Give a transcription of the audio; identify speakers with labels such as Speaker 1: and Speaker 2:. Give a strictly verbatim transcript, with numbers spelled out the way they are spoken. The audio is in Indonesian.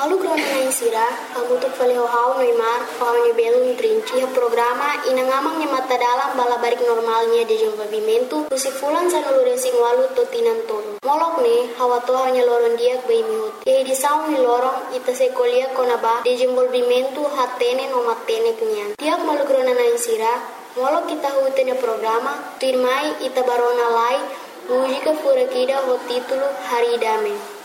Speaker 1: Malu krona na insira, hamutuk faleo hau Neymar, hau ni belum trinci programa inangamang ni mata dalam balabarik normalnya di desenvolvimento, kusifulan sa nuluresing walu totinan tolo. Molok ni, hawa toha nya loron diak bay mihut. Yai di saung ni lorong, ita se kolia konaba, desenvolvimento hatene no matene kenyan. Tiak malu krona na insira, molok kita hutene programa, tuirmai ita barona lai, mujika furakida ho titulo Hari Dame.